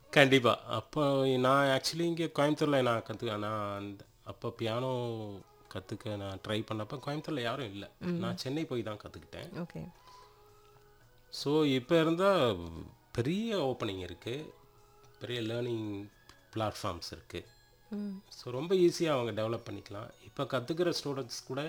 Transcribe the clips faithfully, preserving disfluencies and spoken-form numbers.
கண்டிப்பா. அப்போ நான் ஆக்சுவலி இங்கே கோயம்புத்தூர்ல நான் கத்துக்க நான் அந்த அப்போ பியானோ கத்துக்க நான் ட்ரை பண்ணப்போ கோயம்புத்தூர்ல யாரும் இல்ல. ம். நான் சென்னை போய் தான் கத்துக்கிட்டேன். ஓகே. ஸோ இப்போ இருந்தா பெரிய ஓப்பனிங் இருக்கு. பெரிய லேர்னிங் பிளாட்ஃபார்ம்ஸ் இருக்கு. ம். ஸோ ரொம்ப ஈஸியா அவங்க டெவலப் பண்ணிக்கலாம். இப்போ கத்துக்கிற ஸ்டூடண்ட்ஸ் கூட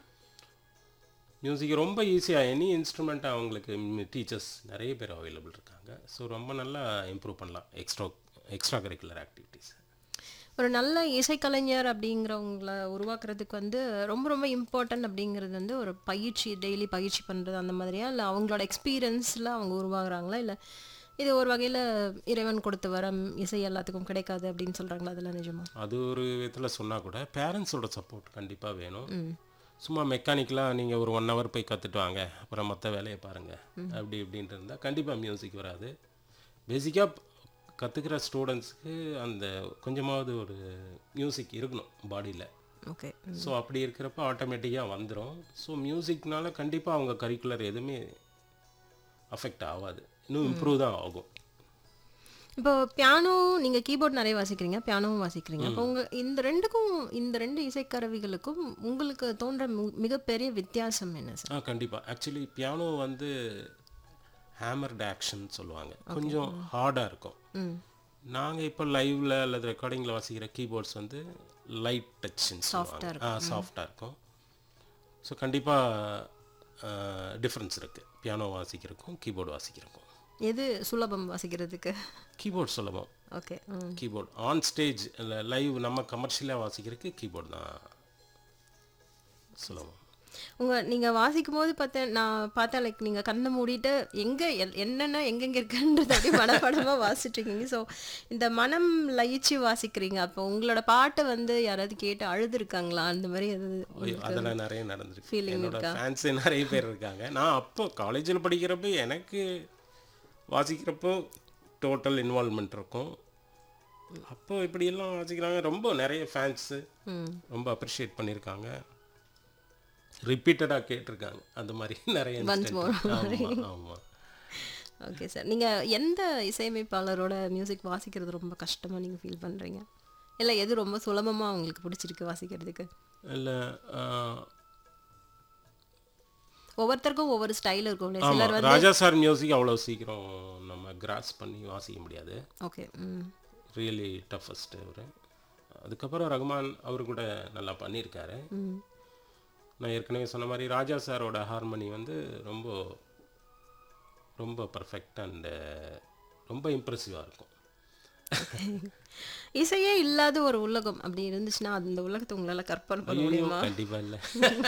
மியூசிக் ரொம்ப ஈஸியா எனி இன்ஸ்ட்ருமெண்ட் அவங்களுக்கு டீச்சர்ஸ் நிறைய பேர் அவைலபிள் இருக்காங்க. ஸோ ரொம்ப நல்லா இம்ப்ரூவ் பண்ணலாம் எக்ஸ்ட்ரா எக்ஸ்ட்ரா கரிக்குலர் ஆக்டிவிட்டீஸ். ஒரு நல்ல இசைக்கலைஞர் அப்படிங்கிறவங்கள உருவாக்குறதுக்கு வந்து ரொம்ப ரொம்ப இம்பார்ட்டன்ட் அப்படிங்கிறது வந்து ஒரு பயிற்சி, டெய்லி பயிற்சி பண்ணுறது அந்த மாதிரியா, இல்லை அவங்களோட எக்ஸ்பீரியன்ஸில் அவங்க உருவாகுறாங்களா, இல்லை இது ஒரு வகையில் இறைவன் கொடுத்த வரம், இசை எல்லாத்துக்கும் கிடைக்காது அப்படின்னு சொல்கிறாங்களா? அதெல்லாம் நிஜமா? அது ஒரு விதத்தில் சொன்னால் கூட பேரண்ட்ஸோட சப்போர்ட் கண்டிப்பாக வேணும். ம். சும்மா மெக்கானிக்கலாக நீங்கள் ஒரு ஒன் ஹவர் போய் கற்றுட்டு வாங்க அப்புறம் மற்ற வேலையை பாருங்கள் அப்படி இப்படின்ட்டு இருந்தால் கண்டிப்பாக மியூசிக் வராது. பேசிக்காக கற்றுக்கிற ஸ்டூடெண்ட்ஸ்க்கு அந்த கொஞ்சமாவது ஒரு மியூசிக் இருக்கணும் பாடியில். ஓகே. ஸோ அப்படி இருக்கிறப்ப ஆட்டோமேட்டிக்காக வந்துடும். ஸோ மியூசிக்னால கண்டிப்பாக அவங்க கரிக்குலர் எதுவுமே அஃபெக்ட் ஆகாது, இன்னும் இம்ப்ரூவ் தான் ஆகும். இப்போ பியானோ, நீங்கள் கீபோர்ட் நிறைய வாசிக்கிறீங்க, பியானோவும் வாசிக்கிறீங்க. அப்போ உங்கள் இந்த ரெண்டுக்கும், இந்த ரெண்டு இசைக்கருவிகளுக்கும் உங்களுக்கு தோன்ற மு- மிகப்பெரிய வித்தியாசம் என்ன சார்? ஆ கண்டிப்பாக. ஆக்சுவலி பியானோ வந்து ஹேமர்டு ஆக்ஷன் சொல்லுவாங்க, கொஞ்சம் ஹார்டாக இருக்கும். ம். நாங்கள் இப்போ லைவில் அல்லது ரெக்கார்டிங்கில் வாசிக்கிற கீபோர்ட்ஸ் வந்து லைட் டச்சுன்னு சொல்லுவாங்க. ஆ சாஃப்டாக இருக்கும். ஸோ கண்டிப்பாக டிஃப்ரென்ஸ் இருக்குது பியானோ வாசிக்கிறதுக்கும் கீபோர்டு வாசிக்கிறதுக்கும். எது சுலபம் வாசிக்கிறதுக்கு? கீபோர்ட் சுலபம். ஓகே. ம். கீபோர்ட் ஆன் ஸ்டேஜ் இல்லை லைவ் நம்ம கமர்ஷியலாக வாசிக்கிறதுக்கு கீபோர்டு தான் சுலபம். உங்கள் நீங்கள் வாசிக்கும் போது பார்த்தேன், நான் பார்த்தேன், லைக் நீங்கள் கண்ணை மூடிட்டு எங்கே என்னென்ன எங்கெங்கே இருக்குன்றது அப்படியே மனப்படமாக வாசிட்ருக்கீங்க. ஸோ இந்த மனம் லயிச்சு வாசிக்கிறீங்க. அப்போ உங்களோட பாட்டை வந்து யாராவது கேட்டு அழுதுருக்காங்களா? அந்த மாதிரி எதாவது ஐயோ, அதெல்லாம் நிறைய நடந்திருக்கு. feeling என்னோட இருக்கா? ஃபேன்ஸே நிறைய பேர் இருக்காங்க. நான் அப்போ காலேஜில் படிக்கிறப்ப எனக்கு வாசிக்கிறப்போ டோட்டல் இன்வால்மெண்ட் இருக்கும். அப்போ இப்படியெல்லாம் வாசிக்கிறாங்க, ரொம்ப நிறைய ஃபேன்ஸு ம். ரொம்ப அப்ரிஷியேட் பண்ணியிருக்காங்க, ரிப்பீட்டடாக கேட்டிருக்காங்க. அந்த மாதிரி நிறைய Once more. ஆமாம் ஆமாம். Okay sir. நீங்கள் எந்த இசையமைப்பாளரோட மியூசிக் வாசிக்கிறது ரொம்ப கஷ்டமாக நீங்கள் ஃபீல் பண்ணுறீங்க, இல்லை எது ரொம்ப சுலபமாக உங்களுக்கு பிடிச்சிருக்கு வாசிக்கிறதுக்கு? இல்லை ஒவ்வொருத்தருக்கும் ஒவ்வொரு ஸ்டைல் இருக்கும் இல்லையா? சிலர் ஆமாம், வந்து ராஜா சார் மியூசிக் அவ்வளோ சீக்கிரம் நம்ம கிராஸ் பண்ணி வாசிக்க முடியாது. ஓகே. ம். ரியலி டஃபஸ்ட்டு அவர். அதுக்கப்புறம் ரகுமான் அவர் கூட நல்லா பண்ணியிருக்காரு. ம். நான் ஏற்கனவே சொன்ன மாதிரி ராஜா சாரோட ஹார்மனி வந்து ரொம்ப ரொம்ப பர்ஃபெக்ட் அண்டு ரொம்ப இம்ப்ரெசிவாக இருக்கும். இசையே இல்லாத ஒரு உலகம் அப்படி இருந்துச்சுன்னா அந்த உலகத்தை உங்களால் கற்பனை பண்ண ஐயோ முடியுமா? கண்டிப்பாக இல்லை.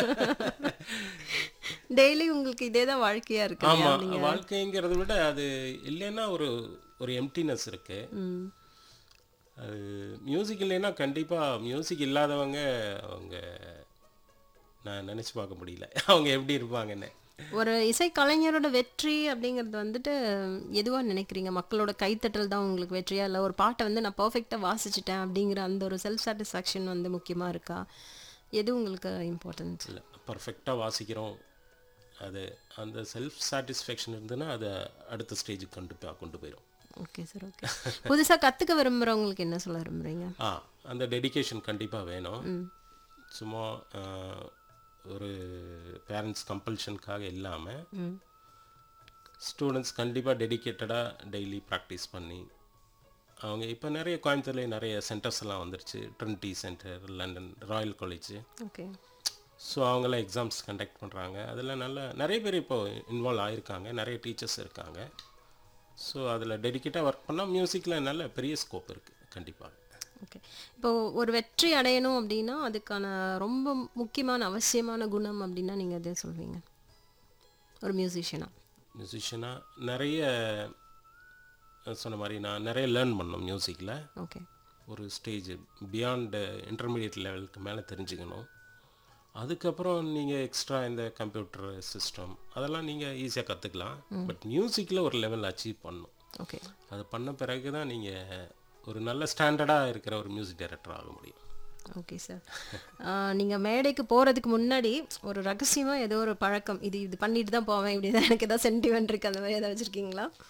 டெய்லி உங்களுக்கு இதே தான் வாழ்க்கையாக இருக்கு இல்லையா? ஆமாம், நீங்கள் வாழ்க்கைங்கிறத விட அது இல்லைன்னா ஒரு ஒரு எம்டினஸ் இருக்குது. ம். அது மியூசிக் இல்லைன்னா கண்டிப்பாக மியூசிக் இல்லாதவங்க அவங்க நான் நினச்சி பார்க்க முடியல அவங்க எப்படி இருப்பாங்கன்னு. ஒரு இசை கலைஞரோட வெற்றி அப்படிங்கிறது வந்துட்டு எதுவாக நினைக்கிறீங்க? மக்களோட கைத்தட்டல் தான் உங்களுக்கு வெற்றியா, இல்லை ஒரு பாட்டை வந்து நான் பர்ஃபெக்டாக வாசிச்சிட்டேன் அப்படிங்கிற அந்த ஒரு செல்ஃப் சாட்டிஸ்ஃபேக்ஷன் வந்து முக்கியமாக இருக்கா? எது உங்களுக்கு இம்பார்ட்டன்ஸ்? இல்லை, பர்ஃபெக்டாக வாசிக்கிறோம், அது அந்த செல்ஃப் சாட்டிஸ்ஃபேக்ஷன் இருந்ததுன்னா அதை அடுத்த ஸ்டேஜுக்கு கொண்டு போய் கொண்டு போயிடும். Okay sir. ஓகே. புதுசாக கற்றுக்க விரும்புகிறவங்களுக்கு என்ன சொல்ல விரும்புகிறீங்க? ஆ அந்த டெடிகேஷன் கண்டிப்பாக வேணும். ம். சும்மா ஆ, ஒரு பேரண்ட்ஸ் கம்பல்ஷனுக்காக இல்லாமல் ம். ஸ்டூடெண்ட்ஸ் கண்டிப்பாக டெடிகேட்டடாக டெய்லி ப்ராக்டிஸ் பண்ணி அவங்க இப்போ நிறைய கோயம்புத்தூர்லேயே நிறைய சென்டர்ஸ் எல்லாம் வந்துருச்சு. Trinity centre, London Royal college. Okay. So அவங்களாம் எக்ஸாம்ஸ் கண்டக்ட் பண்ணுறாங்க. அதில் நல்ல நிறைய பேர் இப்போ இன்வால்வ் ஆகியிருக்காங்க, நிறைய டீச்சர்ஸ் இருக்காங்க. ஸோ அதில் டெடிக்கேட்டாக ஒர்க் பண்ணால் மியூசிக்கில் நல்ல பெரிய ஸ்கோப் இருக்குது கண்டிப்பாக. ஓகே. இப்போது ஒரு வெற்றி அடையணும் அப்படின்னா அதுக்கான ரொம்ப முக்கியமான அவசியமான குணம் அப்படின்னா நீங்கள் எதை சொல்வீங்க ஒரு மியூசிஷியனா? மியூசிஷியனாக நிறைய அஹ், சொன்ன மாதிரி நான் நிறைய லேர்ன் பண்ணணும் மியூசிக்கில். ஓகே. ஒரு ஸ்டேஜ் பியாண்ட் இன்டர்மீடியட் லெவலுக்கு மேலே தெரிஞ்சுக்கணும். அதுக்கப்புறம் நீங்கள் எக்ஸ்ட்ரா இந்த கம்ப்யூட்டர் சிஸ்டம் அதெல்லாம் நீங்கள் ஈஸியாக கற்றுக்கலாம். பட் மியூசிக்கில் ஒரு லெவல் அச்சீவ் பண்ணணும். ஓகே. அது பண்ண பிறகு தான் நீங்கள் ஒரு நல்ல ஸ்டாண்டர்டாக இருக்கிற ஒரு மியூசிக் டைரக்டர் ஆக முடியும். Okay sir. நீங்கள் மேடைக்கு போகிறதுக்கு முன்னாடி ஒரு ரகசியமாக ஏதோ ஒரு பழக்கம், இது இது பண்ணிட்டு தான் போவேன், இப்படி தான் எனக்கு ஏதாவது சென்டிமெண்ட் இருக்குது, அந்த மாதிரி ஏதாவது வச்சுருக்கீங்களா?